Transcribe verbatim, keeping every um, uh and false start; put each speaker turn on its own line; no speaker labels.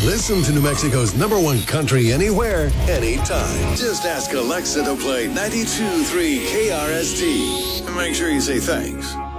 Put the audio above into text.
Listen to New Mexico's number one country anywhere, anytime. Just ask Alexa to play ninety-two point three K R S T. And make sure you say thanks.